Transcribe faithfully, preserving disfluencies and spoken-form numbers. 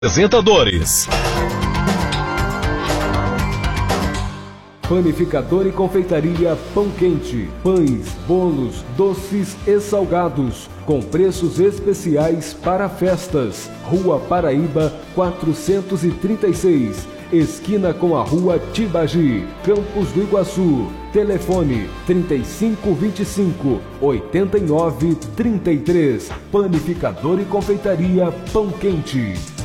Apresentadores. Panificador e confeitaria Pão Quente. Pães, bolos, doces e salgados, com preços especiais para festas. Rua Paraíba, quatrocentos e trinta e seis. Esquina com a Rua Tibagi, Campos do Iguaçu. Telefone trinta e cinco, vinte e cinco, oitenta e nove, trinta e três. Panificador e confeitaria Pão Quente.